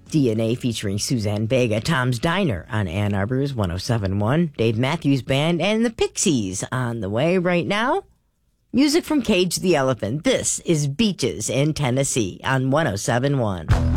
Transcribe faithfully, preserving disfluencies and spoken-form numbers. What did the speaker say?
D N A featuring Suzanne Vega, Tom's Diner on Ann Arbor's one oh seven point one, Dave Matthews Band, and the Pixies on the way right now. Music from Cage the Elephant. This is Beaches in Tennessee on one oh seven point one.